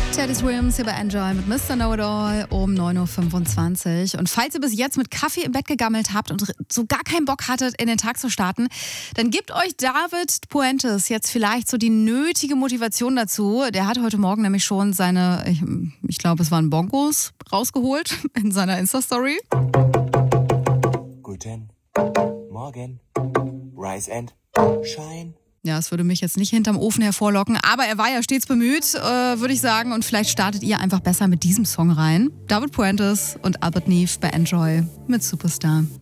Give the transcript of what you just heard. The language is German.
Teddy Williams hier bei Enjoy mit Mr. Know-It-All um 9.25 Uhr. Und falls ihr bis jetzt mit Kaffee im Bett gegammelt habt und so gar keinen Bock hattet, in den Tag zu starten, dann gibt euch David Puentes jetzt vielleicht so die nötige Motivation dazu. Der hat heute Morgen nämlich schon seine, ich glaube, es waren Bongos rausgeholt in seiner Insta-Story. Guten Morgen, rise and shine. Ja, es würde mich jetzt nicht hinterm Ofen hervorlocken, aber er war ja stets bemüht, würde ich sagen. Und vielleicht startet ihr einfach besser mit diesem Song rein. David Puentes und Albert Neve bei Enjoy mit Superstar.